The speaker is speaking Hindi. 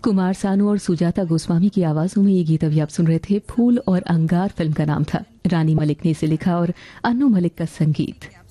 कुमार सानू और सुजाता गोस्वामी की आवाजों में ये गीत अभी आप सुन रहे थे। फूल और अंगार फिल्म का नाम था। रानी मलिक ने इसे लिखा और अन्नू मलिक का संगीत।